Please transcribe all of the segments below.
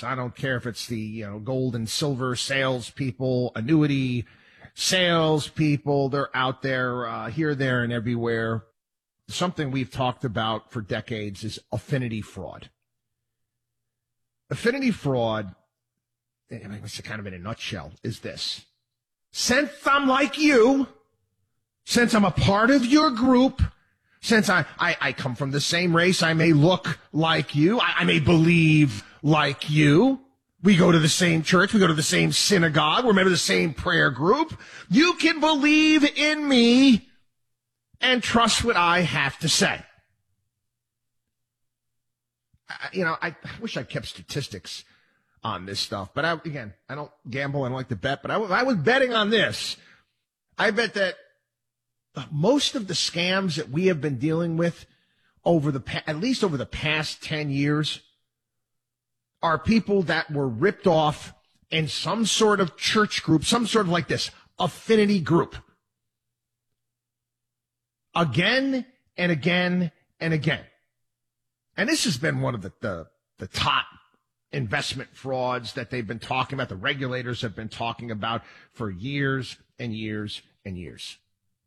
this. I don't care if it's the, gold and silver salespeople, annuity salespeople. They're out there, here, there, and everywhere. Something we've talked about for decades is affinity fraud. Affinity fraud, it's kind of in a nutshell, is this. Since I'm like you, since I'm a part of your group, since I come from the same race, I may look like you, I may believe like you, we go to the same church, we go to the same synagogue, we're a member of the same prayer group, you can believe in me and trust what I have to say. I wish I kept statistics on this stuff, but I don't gamble, I don't like to bet, but I was betting on this. I bet that most of the scams that we have been dealing with at least over the past 10 years are people that were ripped off in some sort of church group, some sort of like this affinity group. Again and again and again. And this has been one of the top investment frauds that they've been talking about, the regulators have been talking about for years and years and years.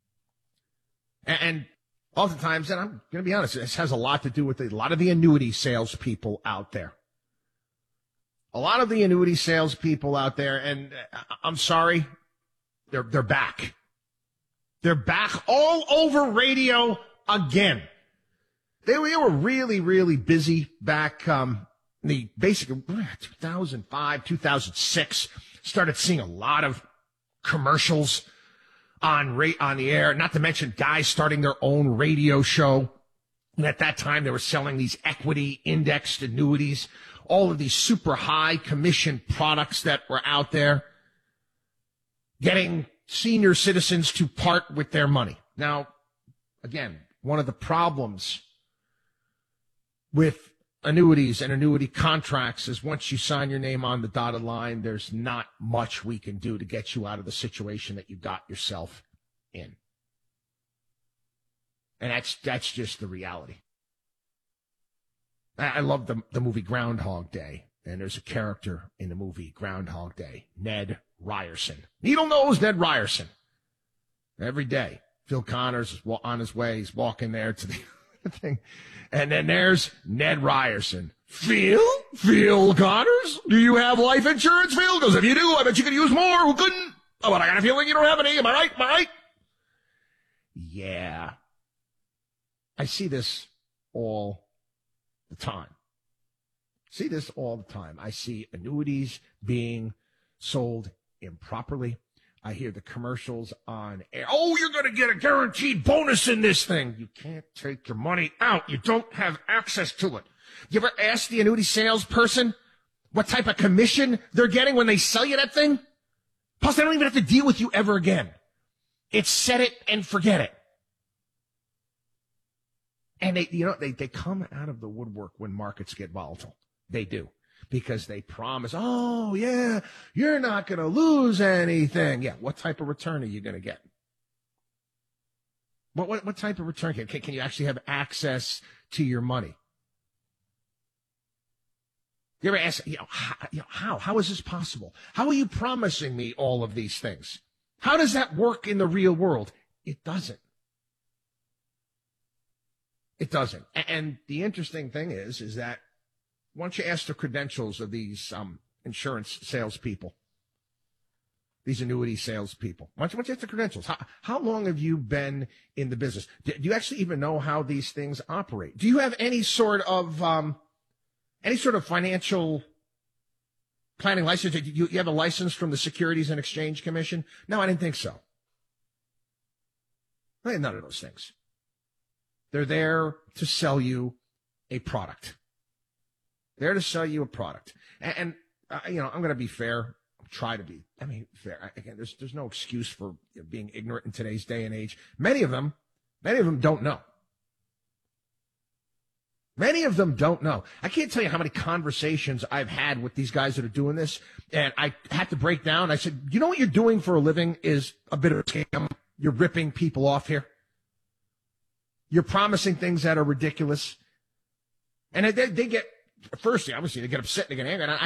And oftentimes, and I'm going to be honest, this has a lot to do with a lot of the annuity salespeople out there. A lot of the annuity salespeople out there, and I'm sorry, they're back. They're back all over radio again. They were really, really busy back in the basically 2005, 2006. Started seeing a lot of commercials on the air, not to mention guys starting their own radio show. And at that time, they were selling these equity indexed annuities, all of these super high commission products that were out there, getting senior citizens to part with their money. Now, again, one of the problems with annuities and annuity contracts is once you sign your name on the dotted line, there's not much we can do to get you out of the situation that you got yourself in. And that's just the reality. I love the movie Groundhog Day, and there's a character in the movie Groundhog Day, Ned Ryerson. Needle-nosed Ned Ryerson. Every day, Phil Connors is on his way. He's walking there to the thing. And then there's Ned Ryerson. Phil Connors? Do you have life insurance, Phil? Because if you do, I bet you could use more. Who couldn't? Oh, but I got a feeling you don't have any. Am I right? Yeah. I see this all the time. I see annuities being sold improperly. I hear the commercials on air. Oh, you're going to get a guaranteed bonus in this thing. You can't take your money out. You don't have access to it. You ever ask the annuity salesperson what type of commission they're getting when they sell you that thing? Plus, they don't even have to deal with you ever again. It's set it and forget it. And they come out of the woodwork when markets get volatile. They do. Because they promise, oh, yeah, you're not going to lose anything. Yeah, what type of return are you going to get? What type of return? Can you actually have access to your money? You ever ask, how is this possible? How are you promising me all of these things? How does that work in the real world? It doesn't. It doesn't. And the interesting thing is that once you ask the credentials of these insurance salespeople, these annuity salespeople, once you ask the credentials, how long have you been in the business? Do you actually even know how these things operate? Do you have any sort of financial planning license? You have a license from the Securities and Exchange Commission? No, I didn't think so. I had none of those things. They're there to sell you a product. They're to sell you a product. And I'm going to be fair. Try to be. Fair. Again, there's no excuse for being ignorant in today's day and age. Many of them don't know. Many of them don't know. I can't tell you how many conversations I've had with these guys that are doing this, and I had to break down. I said, you know what you're doing for a living is a bit of a scam. You're ripping people off here. You're promising things that are ridiculous. And they get, firstly, obviously, they get upset and they get angry. And